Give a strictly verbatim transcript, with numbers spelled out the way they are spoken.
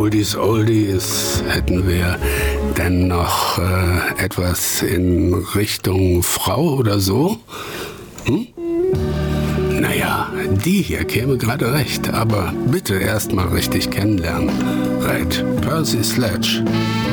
Oldies, Oldies, hätten wir denn noch äh, etwas in Richtung Frau oder so? Hm? Naja, die hier käme gerade recht, aber bitte erst mal richtig kennenlernen. Right, Percy Sledge.